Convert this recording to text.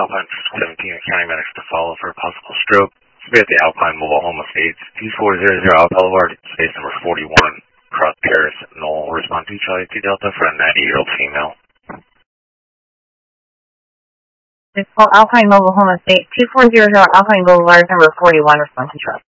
Alpine 17 and county medics to follow for a possible stroke. This will be at the Alpine Mobile Home Estates, 2400 Out Boulevard, space number 41, across Paris, Knoll. Respond to Charlie 2 Delta for a 90-year-old female. It's called Alpine Mobile Home Estate, 2400 Alpine Boulevard, number 41, respond to Charlie.